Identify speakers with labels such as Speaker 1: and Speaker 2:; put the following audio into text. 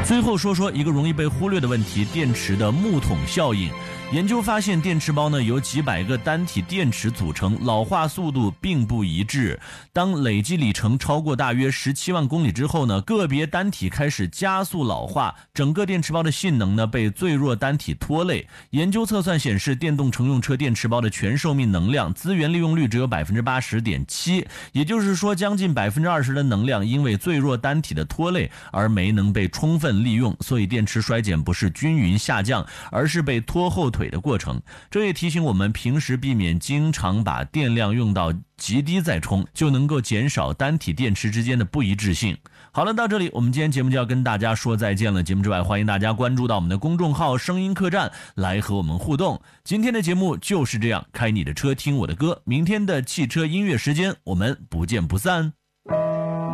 Speaker 1: 最后说说一个容易被忽略的问题，电池的木桶效应。研究发现，电池包呢由几百个单体电池组成，老化速度并不一致。当累计里程超过大约17万公里之后呢，个别单体开始加速老化，整个电池包的性能呢被最弱单体拖累。研究测算显示，电动乘用车电池包的全寿命能量资源利用率只有 80.7%， 也就是说将近 20% 的能量因为最弱单体的拖累而没能被充分利用，所以电池衰减不是均匀下降，而是被拖后腿的过程。这也提醒我们平时避免经常把电量用到极低再充，就能够减少单体电池之间的不一致性。好了，到这里我们今天节目就要跟大家说再见了。节目之外，欢迎大家关注到我们的公众号声音客栈来和我们互动。今天的节目就是这样，开你的车听我的歌，明天的汽车音乐时间我们不见不散。